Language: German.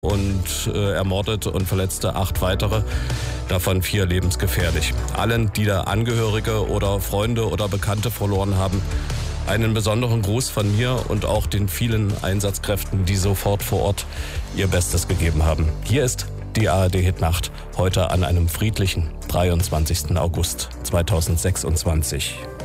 und ermordet und verletzte 8 weitere, davon 4 lebensgefährlich. Allen, die da Angehörige oder Freunde oder Bekannte verloren haben, einen besonderen Gruß von mir und auch den vielen Einsatzkräften, die sofort vor Ort ihr Bestes gegeben haben. Hier ist die ARD-Hitnacht, heute an einem friedlichen 23. August 2026.